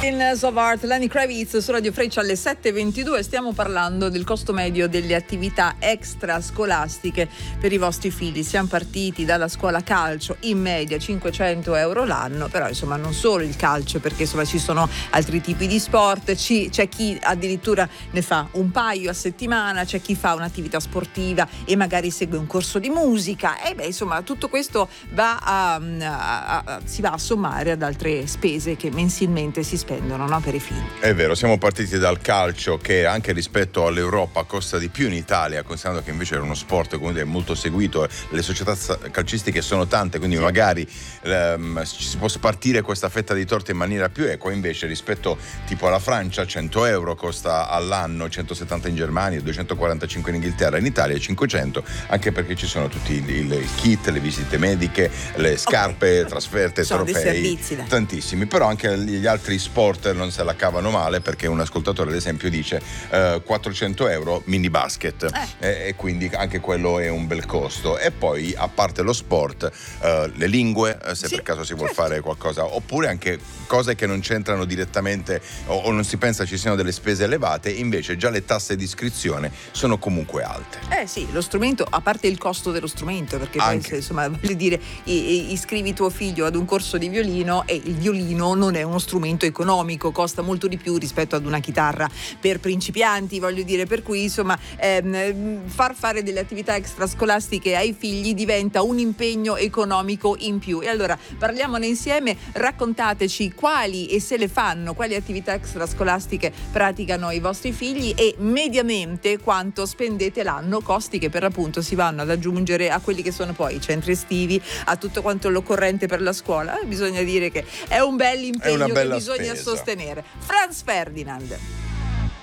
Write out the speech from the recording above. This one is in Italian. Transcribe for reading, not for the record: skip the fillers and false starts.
Mountains of Art, Lenny Kravitz su Radio Freccia alle 7:22. Stiamo parlando del costo medio delle attività extrascolastiche per i vostri figli. Siamo partiti dalla scuola calcio, in media 500 euro l'anno, però insomma non solo il calcio, perché insomma ci sono altri tipi di sport, c'è chi addirittura ne fa un paio a settimana, c'è chi fa un'attività sportiva e magari segue un corso di musica, e insomma tutto questo si va a sommare ad altre spese che mensilmente si spendono, no, per i figli. È vero, siamo partiti dal calcio, che anche rispetto all'Europa costa di più in Italia, considerando che invece era uno sport comunque molto seguito, le società calcistiche sono tante, quindi magari si può spartire questa fetta di torta in maniera più equa. Invece rispetto tipo alla Francia 100 euro costa all'anno, 170 in Germania, 245 in Inghilterra, in Italia 500, anche perché ci sono tutti il kit, le visite mediche, le scarpe, trasferte, sono trofei, dei servizi, tantissimi. Però anche gli altri sport non se la cavano male, perché un ascoltatore ad esempio dice 400 euro mini basket, e quindi anche quello è un bel costo. E poi a parte lo sport, le lingue, se per caso si vuol fare qualcosa, oppure anche cose che non c'entrano direttamente o non si pensa ci siano delle spese elevate, invece già le tasse di iscrizione sono comunque alte. Sì, lo strumento, a parte il costo dello strumento, perché poi insomma voglio dire, iscrivi tuo figlio ad un corso di violino e il violino non è uno strumento economico, costa molto di più rispetto ad una chitarra per principianti, voglio dire, per cui insomma far fare delle attività extrascolastiche ai figli diventa un impegno economico in più. E allora parliamone insieme, raccontateci quali, e se le fanno, quali attività extrascolastiche praticano i vostri figli e mediamente quanto spendete l'anno, costi che per l'appunto si vanno ad aggiungere a quelli che sono poi i centri estivi, a tutto quanto l'occorrente per la scuola. Bisogna dire che è un bel impegno che bisogna sostenere. Franz Ferdinand.